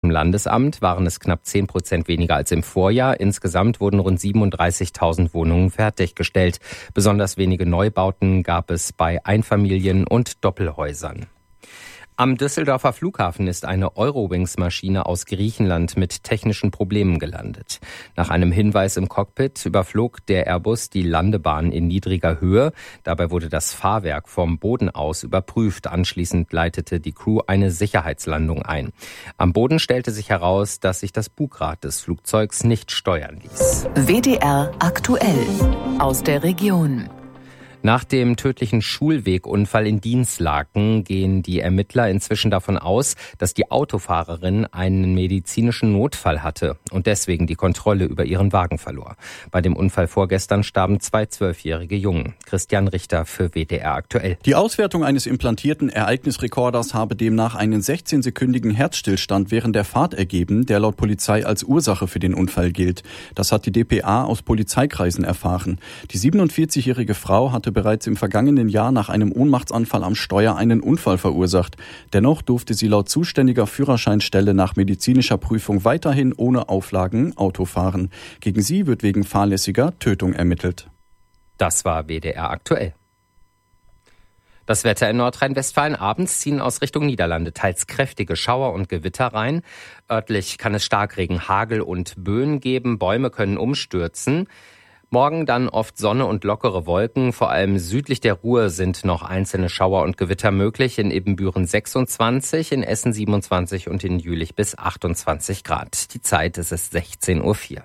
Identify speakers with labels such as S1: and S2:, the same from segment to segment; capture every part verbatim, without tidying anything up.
S1: dem Landesamt waren es knapp zehn Prozent weniger als im Vorjahr. Insgesamt wurden rund siebenunddreißigtausend Wohnungen fertiggestellt. Besonders wenige Neubauten gab es bei Einfamilien- und Doppelhäusern. Am Düsseldorfer Flughafen ist eine Eurowings-Maschine aus Griechenland mit technischen Problemen gelandet. Nach einem Hinweis im Cockpit überflog der Airbus die Landebahn in niedriger Höhe. Dabei wurde das Fahrwerk vom Boden aus überprüft. Anschließend leitete die Crew eine Sicherheitslandung ein. Am Boden stellte sich heraus, dass sich das Bugrad des Flugzeugs nicht steuern ließ.
S2: W D R aktuell aus der Region.
S1: Nach dem tödlichen Schulwegunfall in Dinslaken gehen die Ermittler inzwischen davon aus, dass die Autofahrerin einen medizinischen Notfall hatte und deswegen die Kontrolle über ihren Wagen verlor. Bei dem Unfall vorgestern starben zwei zwölfjährige Jungen. Christian Richter für W D R aktuell.
S3: Die Auswertung eines implantierten Ereignisrekorders habe demnach einen sechzehnsekündigen Herzstillstand während der Fahrt ergeben, der laut Polizei als Ursache für den Unfall gilt. Das hat die d p a aus Polizeikreisen erfahren. Die siebenundvierzigjährige Frau hatte bereits im vergangenen Jahr nach einem Ohnmachtsanfall am Steuer einen Unfall verursacht. Dennoch durfte sie laut zuständiger Führerscheinstelle nach medizinischer Prüfung weiterhin ohne Auflagen Auto fahren. Gegen sie wird wegen fahrlässiger Tötung ermittelt.
S1: Das war W D R aktuell. Das Wetter in Nordrhein-Westfalen: Abends ziehen aus Richtung Niederlande teils kräftige Schauer und Gewitter rein. Örtlich kann es Starkregen, Hagel und Böen geben. Bäume können umstürzen. Morgen dann oft Sonne und lockere Wolken. Vor allem südlich der Ruhr sind noch einzelne Schauer und Gewitter möglich. In Ibbenbüren sechsundzwanzig, in Essen siebenundzwanzig und in Jülich bis achtundzwanzig Grad. Die Zeit ist es sechzehn Uhr vier.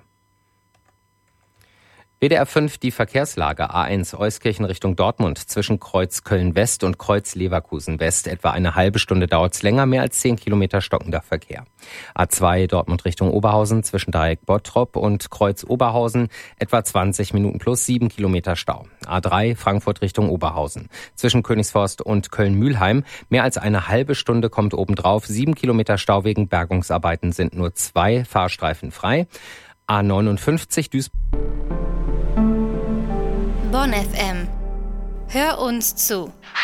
S1: W D R fünf, die Verkehrslage. A eins Euskirchen Richtung Dortmund zwischen Kreuz Köln-West und Kreuz Leverkusen-West. Etwa eine halbe Stunde dauert es länger, mehr als zehn Kilometer stockender Verkehr. A zwei Dortmund Richtung Oberhausen zwischen Dreieck Bottrop und Kreuz Oberhausen. Etwa zwanzig Minuten plus sieben Kilometer Stau. A drei Frankfurt Richtung Oberhausen zwischen Königsforst und Köln-Mühlheim. Mehr als eine halbe Stunde kommt obendrauf. Sieben Kilometer Stau wegen Bergungsarbeiten, sind nur zwei Fahrstreifen frei. A neunundfünfzig Duisburg.
S4: Bonn F M. Hör uns zu.